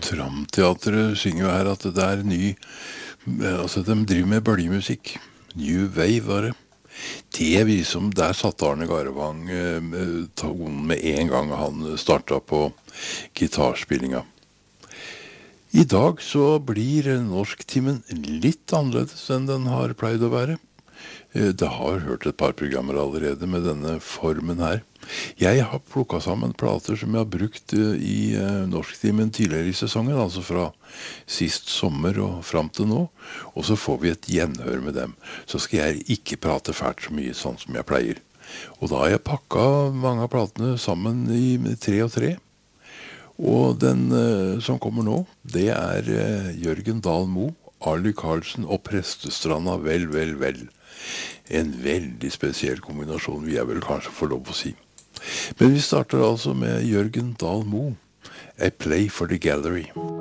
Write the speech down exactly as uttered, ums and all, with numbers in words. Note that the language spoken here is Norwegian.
Tramteatret synger jo her at det er ny, altså de driver med bølgemusikk. New Wave var det. Det vi som, der satt Arne Garvang eh, tonen med en gang han startet på gitarspillinga. I dag så blir norsktimen litt annerledes enn den har pleid å være. Det har hørt et par programmer allerede med denne formen her. Jeg har plukket sammen plater som jeg har brukt i norsktimen tidligere i sesongen, altså fra sist sommer og frem til nå, og så får vi et gjenhør med dem. Så skal jeg ikke prate fælt så mye sånn som jeg pleier. Og da har jeg pakket mange av platene sammen i tre og tre. Og den uh, som kommer nå, det er uh, Jørgen Dahl Moe, Arly Karlsen og Prestestranda vel, vel, vel. En veldig spesiell kombinasjon, vil jeg vel kanskje få lov å si. Men vi starter altså med Jørgen Dahl Moe, A Play for the Gallery.